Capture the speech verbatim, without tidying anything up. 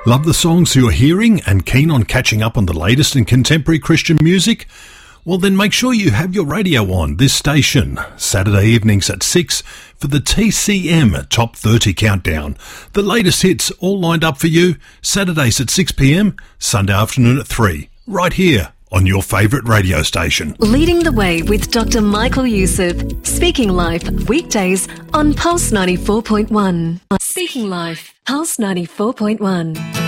Love the songs you're hearing and keen on catching up on the latest in contemporary Christian music? Well, then make sure you have your radio on this station, Saturday evenings at six for the T C M Top thirty Countdown. The latest hits all lined up for you, Saturdays at six p m, Sunday afternoon at three, right here on your favourite radio station. Leading the Way with Doctor Michael Youssef. Speaking Life, weekdays on Pulse ninety-four point one. Speaking Life, Pulse ninety-four point one.